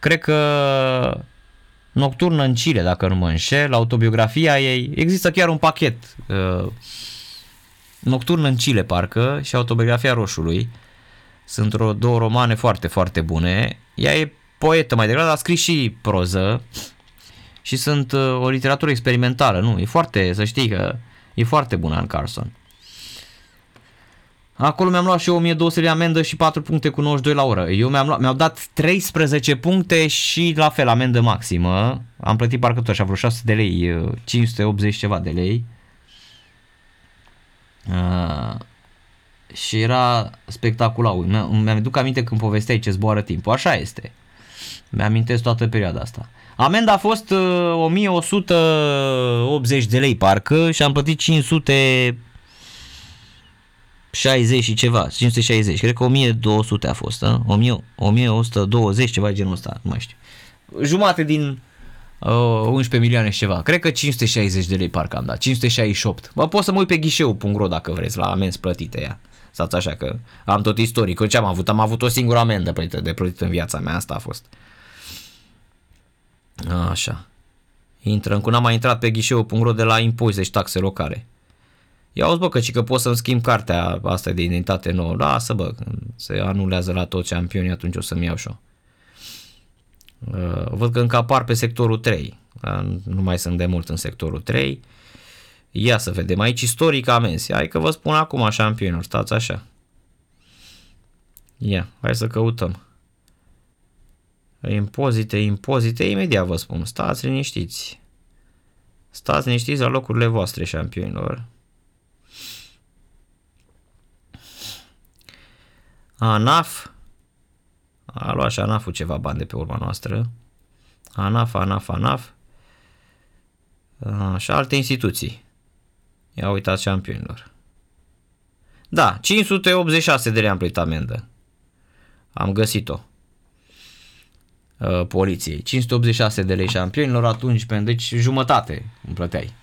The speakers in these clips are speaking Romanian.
cred că Nocturnă în Chile, dacă nu mă înșel, autobiografia ei, există chiar un pachet, Nocturnă în Chile parcă și autobiografia Roșului, sunt două romane foarte, foarte bune, ea e poetă mai degrabă, dar a scris și proză și sunt o literatură experimentală, nu, e foarte, să știi că e foarte bună Anne Carson. Acolo mi-am luat și eu 1200 de amendă și 4 puncte cu 92 la oră. Eu mi-au dat 13 puncte și la fel amendă maximă. Am plătit parcă tot așa vreo 600 de lei, 580 ceva de lei. Și era spectacular. Mi-aduc aminte când povesteai ce zboară timpul. Așa este. Mi-amintesc toată perioada asta. Amenda a fost 1180 de lei parcă și am plătit 560 și ceva, 560, cred că 1200 a fost, 1120, ceva genul ăsta, nu mai știu. Jumate din 11 milioane și ceva, cred că 560 de lei parcă am dat, 568. Bă, pot să mă uit pe ghișeu.ro dacă vreți, la amenzi plătite ea. Stați așa că am tot istoric. Ce am avut? Am avut o singură amendă de plătit în viața mea, asta a fost. Așa. Intrăm, când am mai intrat pe ghișeu.ro de la impozite și taxe locale. Ia auzi, bă, că pot să-mi schimb cartea asta de identitate nouă. Lasă, bă, se anulează la toți campionii, atunci o să-mi iau și-o. Văd că încă apar pe sectorul 3. Nu mai sunt de mult în sectorul 3. Ia să vedem. Aici istoric amenzi. Hai că vă spun acum șampionilor. Stați așa. Ia, hai să căutăm. Impozite, imediat vă spun. Stați liniștiți. Stați liniștiți la locurile voastre, șampionilor. ANAF. A luat și ANAF-ul ceva bani de pe urma noastră. ANAF. Și alte instituții. Ia uitați șampionilor. Da, 586 de lei am plătit amendă. Am găsit-o. Poliției. 586 de lei șampionilor atunci, deci jumătate îmi plăteai.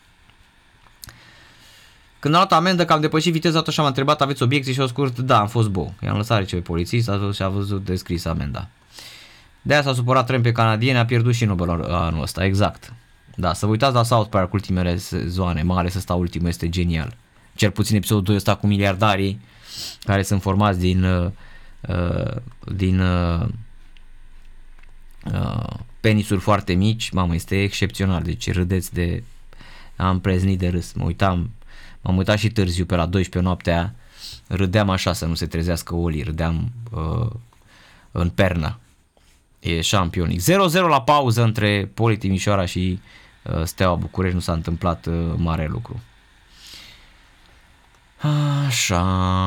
Când am luat amendă că am depășit viteza, atunci m-a întrebat, aveți obiecții și eu scurt, da, am fost bou. I-am lăsat rece pe polițist și a văzut descris amenda. De aia s-a supărat Trump pe canadieni, a pierdut și Nobel anul ăsta, exact. Da, să vă uitați la South Park ultimele sezoane, mai ales ăsta ultimul este genial. Cel puțin episodul 2 ăsta cu miliardarii care sunt formați din penisuri foarte mici, mamă, este excepțional, deci râdeți de... Am preznit de râs, m-am uitat și târziu pe la 12 noaptea, râdeam așa să nu se trezească Oli, râdeam în pernă. E șampionic. 0-0 la pauză între Poli Timișoara și Steaua București, nu s-a întâmplat mare lucru. Așa.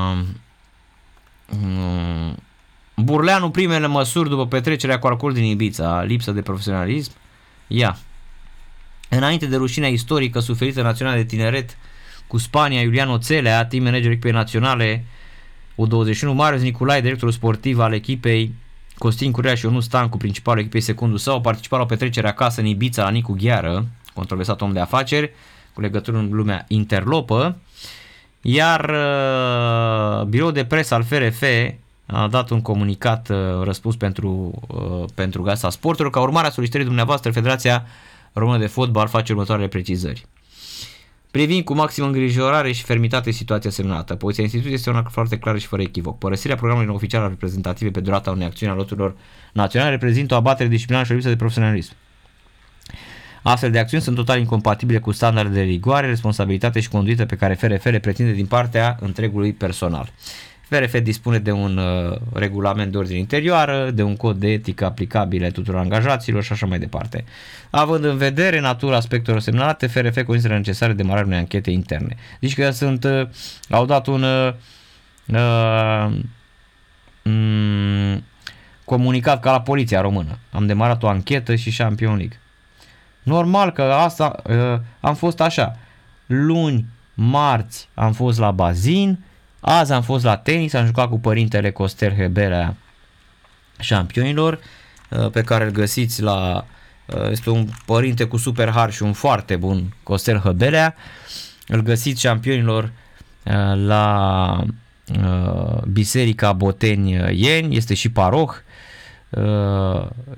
Burleanu, primele măsuri după petrecerea cu alcool din Ibița, lipsă de profesionalism. Ia. Înainte de rușinea istorică suferită națională de tineret cu Spania, Iulian Oțelea, team manager echipei naționale U21, Marius Nicolae, directorul sportiv al echipei, Costin Curea și Ionut Stancu, principalul echipei secundul său, au participat la o petrecere acasă în Ibița la Nicu Gheară, controversat om de afaceri, cu legături în lumea interlopă, iar biroul de presă al FRF a dat un comunicat, răspuns pentru Gazeta Sporturilor, ca urmare a solicitării dumneavoastră, Federația Română de Fotbal face următoarele precizări. Privind cu maximă îngrijorare și fermitate situația semnată, poziția instituției este una foarte clară și fără echivoc. Părăsirea programului oficial reprezentative pe durata unei acțiuni a loturilor naționale reprezintă o abatere disciplinară și o lipsă de profesionalism. Astfel de acțiuni sunt total incompatibile cu standardele de rigoare, responsabilitate și conduită pe care FRF le pretinde din partea întregului personal. FRF dispune de un regulament de ordine interioară, de un cod de etică aplicabile tuturor angajaților și așa mai departe. Având în vedere natura aspectelor semnalate, FRF consideră necesare demararea unei anchete interne. Deci că au dat un comunicat ca la Poliția Română. Am demarat o anchetă și Champions League. Normal că asta am fost așa. Luni, marți am fost la bazin, azi am fost la tenis, am jucat cu părintele Costel Hebelea șampionilor, pe care îl găsiți la... Este un părinte cu super har și un foarte bun Costel Hebelea. Îl găsiți șampionilor la Biserica Boteni Ieni, este și paroh.